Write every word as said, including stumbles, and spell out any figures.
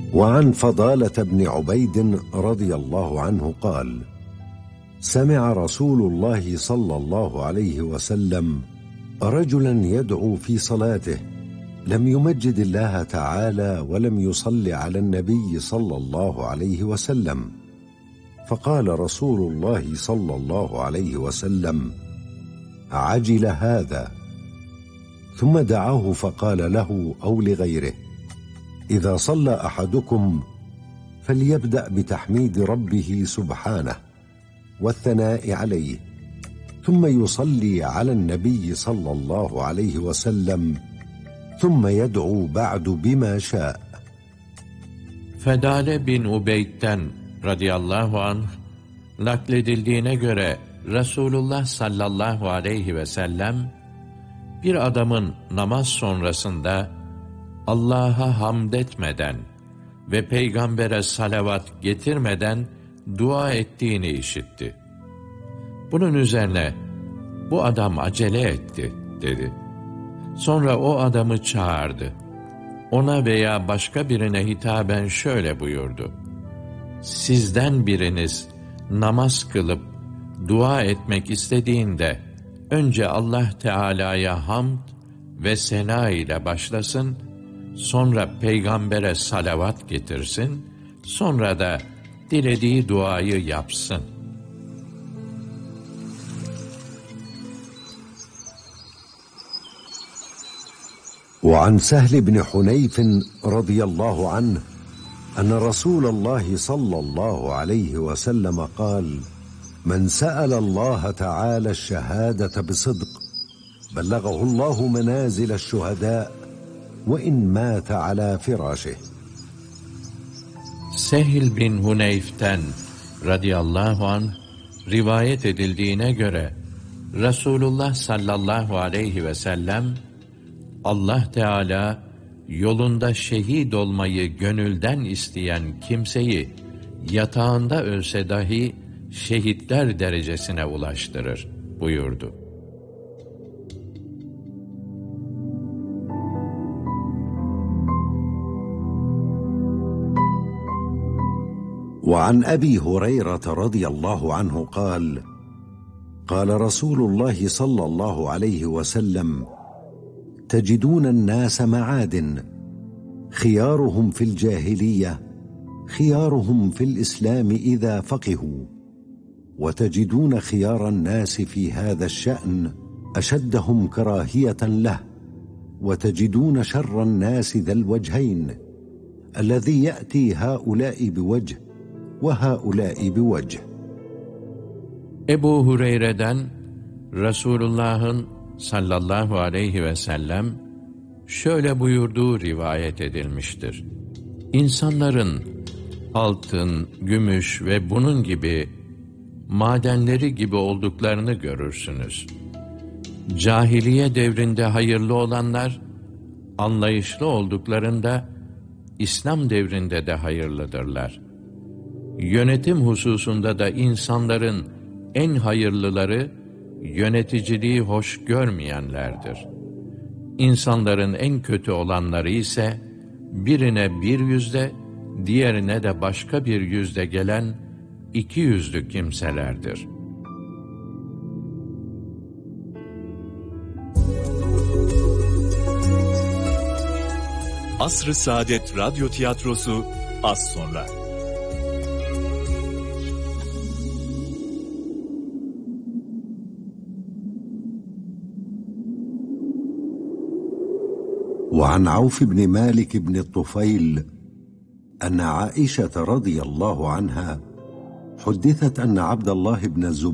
وعن فضالة بن عبيد رضي الله عنه قال: سمع رسول الله صلى الله عليه وسلم رجلا يدعو في صلاته لم يمجد الله تعالى ولم يصل على النبي صلى الله عليه وسلم، فقال رسول الله صلى الله عليه وسلم: عجل هذا، ثم دعاه فقال له أو لغيره: إذا صلى أحدكم فليبدأ بتحميد ربه سبحانه والثناء عليه، ثم يصلي على النبي صلى الله عليه وسلم، ثم يدعو بعد بما şâ. Fedale bin Ubeyd'den radıyallahu anh nakledildiğine göre Resulullah sallallahu aleyhi ve sellem bir adamın namaz sonrasında Allah'a hamd etmeden ve peygambere salavat getirmeden dua ettiğini işitti. Bunun üzerine bu adam acele etti dedi. Sonra o adamı çağırdı. Ona veya başka birine hitaben şöyle buyurdu: Sizden biriniz namaz kılıp dua etmek istediğinde önce Allah Teala'ya hamd ve sena ile başlasın, sonra peygambere salavat getirsin, sonra da dilediği duayı yapsın. وعن سهل بن حنيف رضي الله عنه أن رسول الله صلى الله عليه وسلم قال: من سأل الله تعالى الشهادة بصدق بلغه الله منازل الشهداء وإن مات على فراشه. Sehl bin Huneyf'ten radıyallahu anh rivayet edildiğine göre Resulullah sallallahu aleyhi ve sellem, Allah Teala yolunda şehit olmayı gönülden isteyen kimseyi yatağında ölse dahi şehitler derecesine ulaştırır buyurdu. وعن أبي هريرة رضي الله عنه قال: قال رسول الله صلى الله عليه وسلم: تجدون الناس معادن خيارهم في الجاهلية خيارهم في الإسلام إذا فقهوا، وتجدون خيار الناس في هذا الشأن أشدهم كراهية له، وتجدون شر الناس ذا الوجهين الذي يأتي هؤلاء بوجه وهؤلاء بوجه. Ebu Hureyre'den Resulullah'ın sallallahu aleyhi ve sellem şöyle buyurduğu rivayet edilmiştir: İnsanların altın, gümüş ve bunun gibi madenleri gibi olduklarını görürsünüz. Cahiliye devrinde hayırlı olanlar, anlayışlı olduklarında İslam devrinde de hayırlıdırlar. Yönetim hususunda da insanların en hayırlıları, yöneticiliği hoş görmeyenlerdir. İnsanların en kötü olanları ise, birine bir yüzde, diğerine de başka bir yüzde gelen iki yüzlü kimselerdir. Asr-ı Saadet Radyo Tiyatrosu az sonra. وعن عوف بن مالك بن الطفيل أن عائشة رضي الله عنها حدثت أن عبد الله بن الزبير